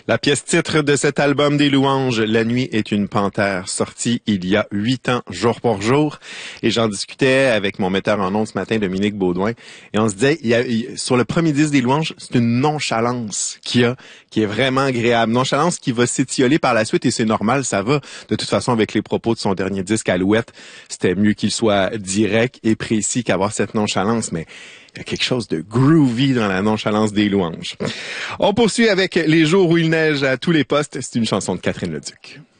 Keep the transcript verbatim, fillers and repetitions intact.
La pièce titre de cet album des louanges, La nuit est une panthère, sorti il y a huit ans, jour pour jour. Et j'en discutais avec mon metteur en ondes ce matin, Dominique Baudouin. Et on se disait, il y a, il, sur le premier disque des louanges, c'est une nonchalance qu'il y a, qui est vraiment agréable. Nonchalance qui va s'étioler par la suite et c'est normal, ça va. De toute façon, avec les propos de son dernier disque, Alouette, c'était mieux qu'il soit direct et précis qu'avoir cette nonchalance. Mais il y a quelque chose de groovy dans la nonchalance des louanges. On poursuit avec Les jours où il neige à tous les postes. C'est une chanson de Catherine Leduc.